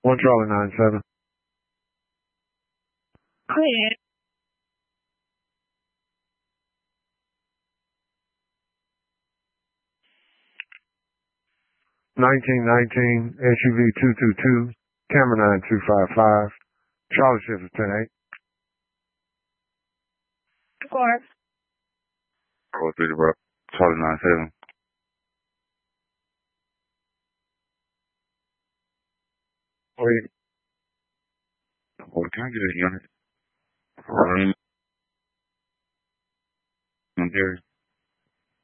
1 Charlie 97. Clear. 1919 SUV 222, camera 9255, Charlie Shift is 10-8. 4. 4-3, bro. Charlie 97. Wait. Oh, can I get a unit? For There.